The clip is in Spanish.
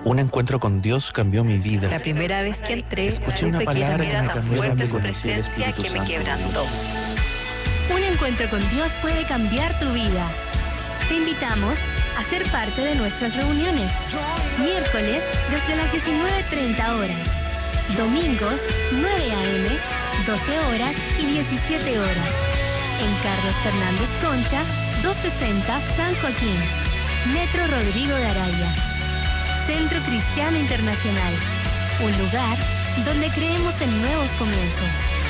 Un encuentro con Dios cambió mi vida. La primera vez que entré, Escuché una supe palabra que que era me tan cambió fuerte cuando su conocí el presencia Espíritu que me Santo. quebrantó. Un encuentro con Dios puede cambiar tu vida. Te invitamos a ser parte de nuestras reuniones. Miércoles desde las 19:30 horas. Domingos 9 a.m., 12 horas y 17 horas. En Carlos Fernández Concha, 260 San Joaquín. Metro Rodrigo de Araya. Centro Cristiano Internacional. Un lugar donde creemos en nuevos comienzos.